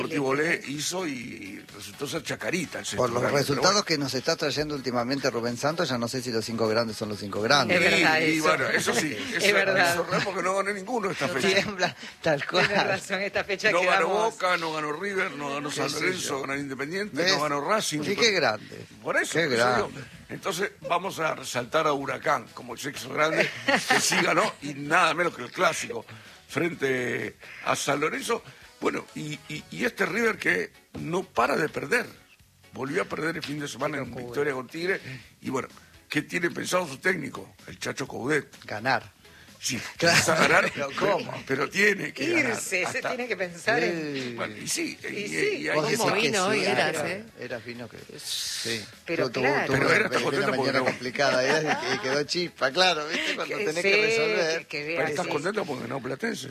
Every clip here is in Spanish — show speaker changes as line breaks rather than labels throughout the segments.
Deportivo Le hizo y resultó ser Chacarita.
Por los resultados que nos está trayendo últimamente Rubén Santos, ya no sé si los 5 grandes son los 5 grandes.
Es verdad
y
eso.
bueno, eso sí,
Es verdad.
eso es real porque no gané ninguno esta fecha.
Tiembla, tal cual.
Tienes razón, esta fecha
No ganó
quedamos...
Boca, no ganó River, no ganó San Lorenzo, ganó Independiente,
¿Ves?
no ganó Racing.
Sí, qué grande.
Por eso,
Qué
por eso
grande.
digo. Entonces vamos a resaltar a Huracán como el sexto grande, que sí ganó y nada menos que el clásico frente a San Lorenzo. Bueno, y este River que no para de perder. Volvió a perder el fin de semana en victoria con Tigre. Y bueno, ¿qué tiene pensado su técnico? El Chacho Coudet.
Ganar.
Sí,
Claro,
piensa ganar,
pero ¿cómo?
pero tiene que ganar.
Irse, se
Hasta-
tiene que pensar en...
Bueno, y sí,
sí.
hay
Vos
que
decís
¿Cómo
que
vino hoy?
sí,
Eras,
era fino que... Sí.
Pero
Tuvo
claro.
Pero era hasta
una
contento porque
mañana
no.
complicada y quedó chispa, claro, ¿viste? Cuando tenés
Sí,
que resolver.
que
Pero
veas,
estás
sí.
contento porque ganó Platense.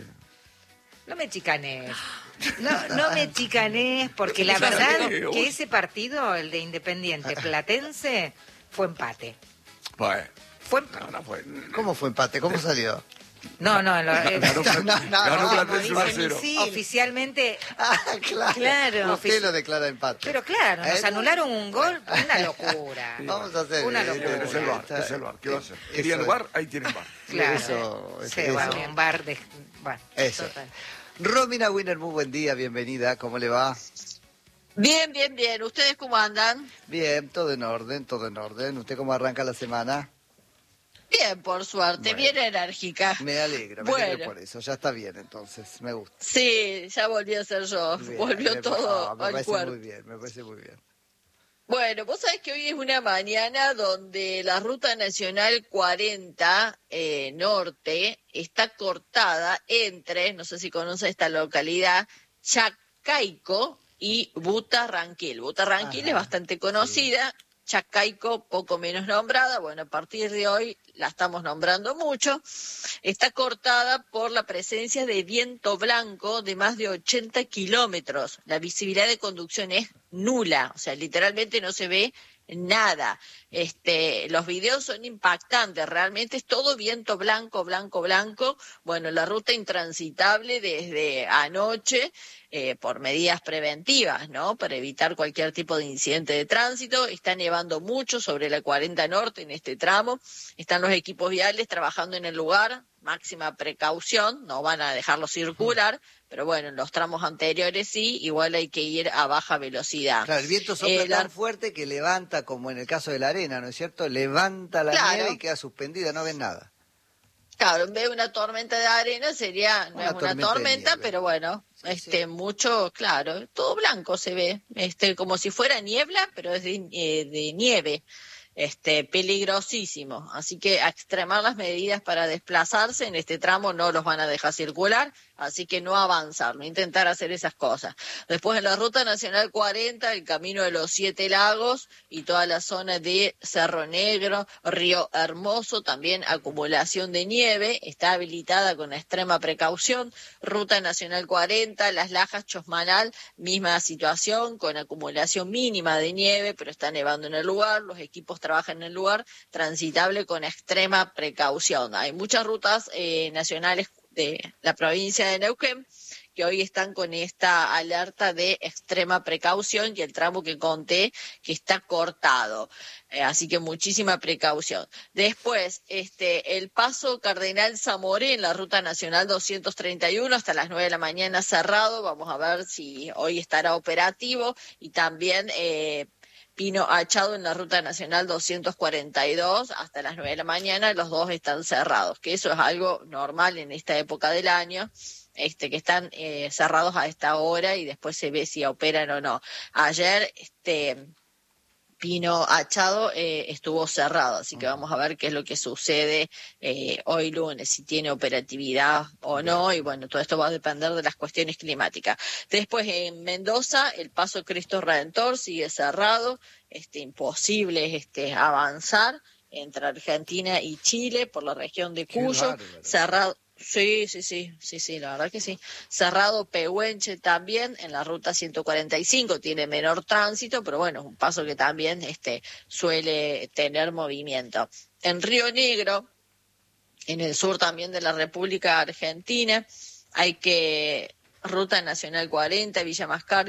No me chicanees. No me chicanees, porque la verdad que ese partido, el de Independiente Platense, fue empate.
Bueno,
Fue empate.
no fue.
¿Cómo fue empate? ¿Cómo salió?
No,
Ganó Platense 1-0.
oficialmente,
Ah, claro.
Claro.
Usted lo declara empate.
pero claro, nos anunaron un gol, una locura.
Vamos a hacer...
Una
Es el
locura.
bar, es el bar. ¿Qué va a hacer?
Eso
¿Querían
es.
bar? Ahí tienen bar.
Claro.
Eso,
Se va a
eso.
un bar de... Bueno,
Eso.
total.
Romina Winner, muy buen día, bienvenida, ¿cómo le va?
Bien, bien, bien. ¿Ustedes cómo andan?
Bien, todo en orden, todo en orden. ¿Usted cómo arranca la semana?
Bien, por suerte.
Bueno.
Bien enérgica.
Me alegro
Bueno.
por eso, ya está bien entonces, me gusta.
Sí, ya volví a ser yo.
Bien,
Volvió todo
me
al
parece
cuerpo.
muy bien, me parece muy bien.
Bueno, vos sabés que hoy es una mañana donde la Ruta Nacional 40 Norte está cortada entre, no sé si conoce esta localidad, Chacaico y Butarranquil. Butarranquil es bastante conocida, Chacaico poco menos nombrada. Bueno, a partir de hoy la estamos nombrando mucho. Está cortada por la presencia de viento blanco de más de 80 kilómetros. La visibilidad de conducción es nula, o sea, literalmente no se ve nada. Los videos son impactantes, realmente es todo viento blanco, blanco, blanco. Bueno, la ruta intransitable desde anoche por medidas preventivas, ¿no? Para evitar cualquier tipo de incidente de tránsito. Está nevando mucho sobre la 40 Norte en este tramo. Están los equipos viales trabajando en el lugar. Máxima precaución, no van a dejarlo circular, pero bueno, en los tramos anteriores sí, igual hay que ir a baja velocidad.
Claro, el viento sopla tan fuerte que levanta, como en el caso de la arena, ¿no es cierto? Levanta la
Claro.
nieve y queda suspendida, no ven nada.
Claro, en vez de una tormenta de arena sería, no es una tormenta,
de nieve.
pero bueno,
Sí, sí.
mucho, claro, todo blanco se ve, como si fuera niebla, pero es de nieve. Peligrosísimo, así que a extremar las medidas para desplazarse. En este tramo no los van a dejar circular, así que no avanzar, no intentar hacer esas cosas. Después en la Ruta Nacional 40, el camino de los 7 lagos y toda la zona de Cerro Negro, Río Hermoso, también acumulación de nieve, está habilitada con extrema precaución. Ruta Nacional 40, Las Lajas, Chosmalal, misma situación, con acumulación mínima de nieve, pero está nevando en el lugar, los equipos trabajan en el lugar, transitable con extrema precaución. Hay muchas rutas nacionales de la provincia de Neuquén que hoy están con esta alerta de extrema precaución y el tramo que conté que está cortado. Así que muchísima precaución. Después, el paso Cardenal Zamoré en la Ruta Nacional 231 hasta las 9 de la mañana cerrado. Vamos a ver si hoy estará operativo. Y también Pino Achado en la Ruta Nacional 242 hasta las 9 de la mañana. Los dos están cerrados, que eso es algo normal en esta época del año. Que están cerrados a esta hora y después se ve si operan o no. Ayer, Pino Achado estuvo cerrado, así que vamos a ver qué es lo que sucede hoy lunes, si tiene operatividad o no, y bueno, todo esto va a depender de las cuestiones climáticas. Después en Mendoza, el paso Cristo Redentor sigue cerrado, imposible avanzar entre Argentina y Chile por la región de Cuyo, cerrado. Sí, la verdad que sí. Cerrado Pehuenche también en la ruta 145, tiene menor tránsito, pero bueno, es un paso que también suele tener movimiento. En Río Negro, en el sur también de la República Argentina, hay que Ruta Nacional 40, Villa Mascar,